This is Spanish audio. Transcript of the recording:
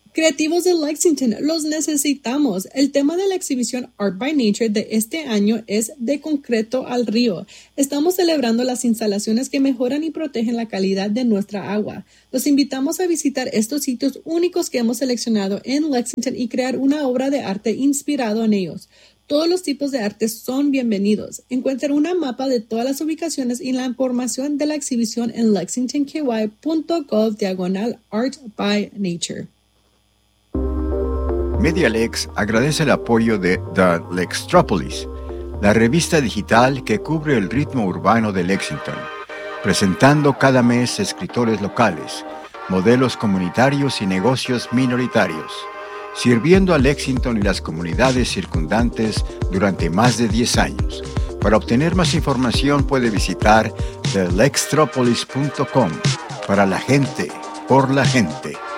Creativos de Lexington, los necesitamos. El tema de la exhibición Art by Nature de este año es De concreto al río. Estamos celebrando las instalaciones que mejoran y protegen la calidad de nuestra agua. Los invitamos a visitar estos sitios únicos que hemos seleccionado en Lexington y crear una obra de arte inspirado en ellos. Todos los tipos de arte son bienvenidos. Encuentra una mapa de todas las ubicaciones y la información de la exhibición en lexingtonky.gov/Art by Nature. MediaLex agradece el apoyo de The Lextropolis, la revista digital que cubre el ritmo urbano de Lexington, presentando cada mes escritores locales, modelos comunitarios y negocios minoritarios, sirviendo a Lexington y las comunidades circundantes durante más de 10 años. Para obtener más información puede visitar thelextropolis.com. Para la gente, por la gente.